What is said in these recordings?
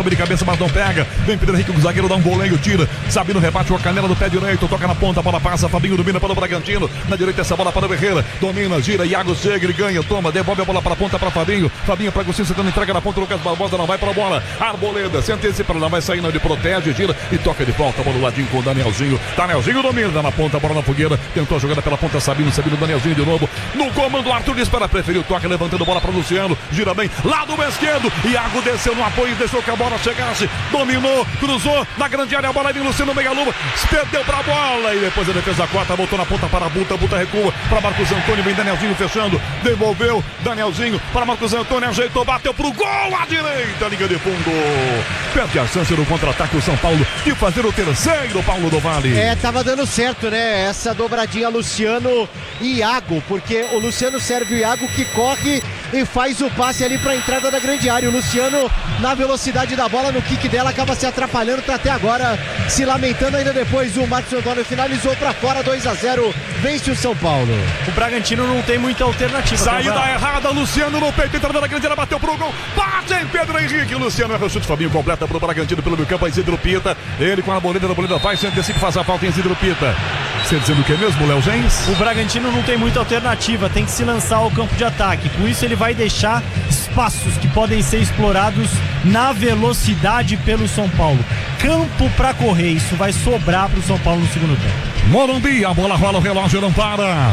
sobe de cabeça, mas não pega. Vem Pedro Henrique, o zagueiro dá um voleio, tira. Sabino rebate com a canela do pé direito, toca na ponta, a bola passa, Fabinho domina para o Bragantino. Na direita essa bola para o Herrera, domina, gira, Iago chega, ele ganha, toma, devolve a bola para a ponta para Fabinho. Fabinho para Agostinho, Santana entrega na ponta, Lucas Barbosa não vai para a bola. Arboleda, se antecipa, não vai saindo, ele protege, gira e toca de volta, bola do ladinho com o Danielzinho. Danielzinho domina na ponta, bola na fogueira, tentou a jogada pela ponta, Sabino, Danielzinho de novo. No comando, Arthur dispara, preferiu, toca levantando bola para Luciano, gira bem, lado esquerdo, Iago desceu no apoio, deixou que a bola chegasse, dominou, cruzou na grande área, a bola vem Luciano, meia-lua, perdeu pra bola e depois a defesa quarta, voltou na ponta para a Buta recua para Marcos Antônio, vem Danielzinho fechando, devolveu, Danielzinho para Marcos Antônio, ajeitou, bateu pro gol à direita, linha de fundo, perde a chance no contra-ataque o São Paulo de fazer o terceiro, Paulo do Vale. Tava dando certo, né, essa dobradinha Luciano e Iago, porque o Luciano serve o Iago que corre e faz o passe ali pra entrada da grande área. O Luciano, na velocidade da bola, no kick dela, acaba se atrapalhando, tá até agora se lamentando. Ainda depois o Marcos Antônio finalizou pra fora, 2-0, vence o São Paulo. O Bragantino não tem muita alternativa. Saída errada, Luciano no peito, entrada da grande área, bateu pro gol, bate em Pedro Henrique, Luciano erra o chute, Fabinho completa pro Bragantino pelo meio campo, Isidro Pita, ele com a boleda vai, se antecipa, faz a falta em Isidro Pita. Você dizendo o que mesmo, Léo Gens? O Bragantino não tem muita alternativa, tem que se lançar ao campo de ataque. Com isso ele vai deixar espaços que podem ser explorados na velocidade pelo São Paulo. Campo para correr, isso vai sobrar pro São Paulo no segundo tempo. Morumbi, a bola rola, o relógio não para.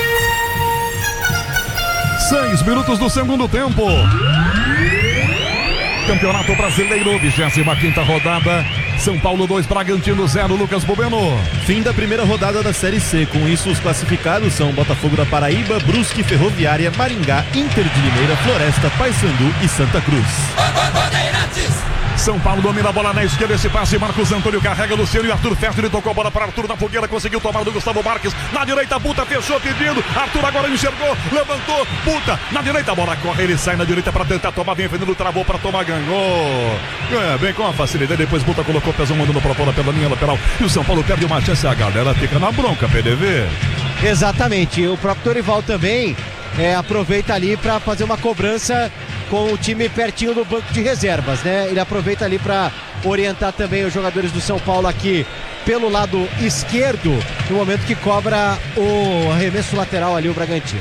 6 minutos do segundo tempo. Campeonato Brasileiro, 25ª rodada. São Paulo 2, Bragantino 0, Lucas Bobeno. Fim da primeira rodada da Série C. Com isso, os classificados são Botafogo da Paraíba, Brusque, Ferroviária, Maringá, Inter de Limeira, Floresta, Paysandu e Santa Cruz. São Paulo domina a bola na esquerda, esse passe, Marcos Antônio carrega, Luciano e Arthur Ferto, ele tocou a bola para Arthur na fogueira, conseguiu tomar do Gustavo Marques, na direita, Buta fechou pedindo, Arthur agora enxergou, levantou, Buta, na direita, a bola corre, ele sai na direita para tentar tomar, vem Fernando, travou para tomar, ganhou, bem com a facilidade, depois Buta colocou o pezão, mandando para fora pela linha lateral, e o São Paulo perde uma chance, a galera fica na bronca, PDV. Exatamente, o próprio Dorival também aproveita ali para fazer uma cobrança com o time pertinho do banco de reservas, né? Ele aproveita ali para orientar também os jogadores do São Paulo aqui pelo lado esquerdo, no momento que cobra o arremesso lateral ali o Bragantino.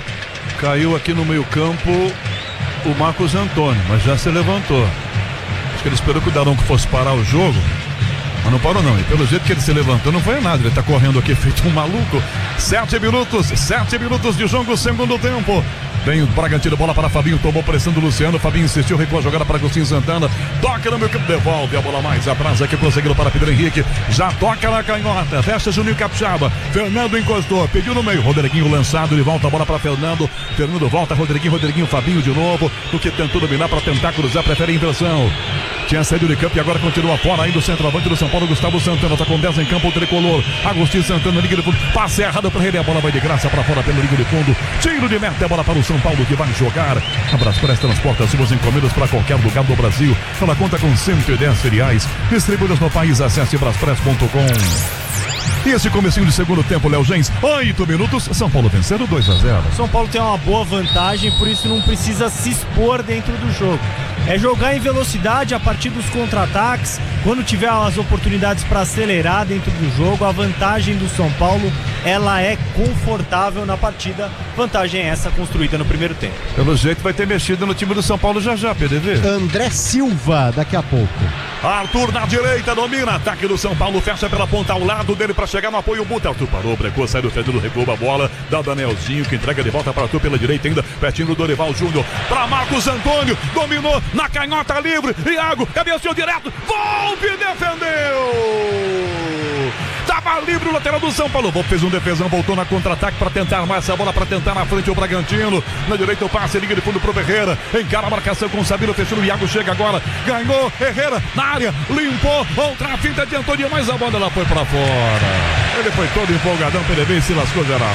Caiu aqui no meio campo o Marcos Antônio, mas já se levantou. Acho que ele esperou que o Daronco fosse parar o jogo, mas não parou não, e pelo jeito que ele se levantou não foi nada, ele tá correndo aqui feito um maluco. 7 minutos de jogo, segundo tempo. Vem o Bragantino, bola para Fabinho, tomou pressão do Luciano, Fabinho insistiu, recuou a jogada para Agostinho Santana, toca no meio campo, devolve a bola mais atrás aqui, conseguiu para Pedro Henrique, já toca na canhota, fecha Juninho Capixaba, Fernando encostou, pediu no meio, Rodriguinho lançado, ele volta a bola para Fernando volta, Rodriguinho, Fabinho de novo, o que tentou dominar para tentar cruzar, prefere a inversão. Tinha saído de campo e agora continua fora ainda o centroavante do São Paulo, Gustavo Santana, tá com 10 em campo, o tricolor, Agostinho Santana, liga de fundo, passe errado para ele, a bola vai de graça para fora pela liga de fundo, tiro de meta, a bola para o São Paulo que vai jogar. A Braspress transporta suas encomendas para qualquer lugar do Brasil. Ela conta com 110 filiais distribuídas no país. Acesse braspress.com. E esse comecinho de segundo tempo, Léo Gens, 8 minutos, São Paulo vencendo 2-0. São Paulo tem uma boa vantagem, por isso não precisa se expor dentro do jogo. É jogar em velocidade a partir dos contra-ataques, quando tiver as oportunidades para acelerar dentro do jogo. A vantagem do São Paulo, ela é confortável na partida. Vantagem essa construída no primeiro tempo. Pelo jeito vai ter mexido no time do São Paulo já, PDV. André Silva, daqui a pouco. Arthur na direita, domina, ataque do São Paulo, fecha pela ponta ao lado dele para chegar no apoio, Buta, Arthur parou, brecou, sai do Fernando, recua a bola, dá o Danielzinho que entrega de volta para Arthur pela direita ainda, pertinho do Dorival Júnior, para Marcos Antônio, dominou, na canhota livre, Iago, cabeceou direto, Volpe defendeu! Tava livre o lateral do São Paulo, Volpe fez um defesão, voltou na contra-ataque para tentar armar essa bola, para tentar na frente o Bragantino, na direita o passe, liga de fundo pro Herrera, encara a marcação com o Sabino, fechando, o Iago chega agora, ganhou, Herrera na área, limpou, outra finta, adiantou demais, a bola ela foi para fora, ele foi todo empolgadão, PDV e se lascou geral.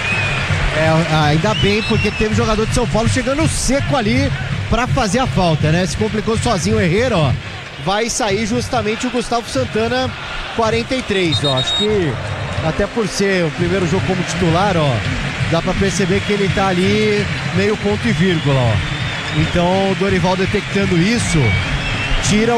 Ainda bem, porque teve jogador de São Paulo chegando seco ali para fazer a falta, né? Se complicou sozinho o Herrera, ó. Vai sair justamente o Gustavo Santana, 43, ó. Acho que até por ser o primeiro jogo como titular, ó, dá para perceber que ele tá ali meio ponto e vírgula, ó. Então o Dorival detectando isso, tira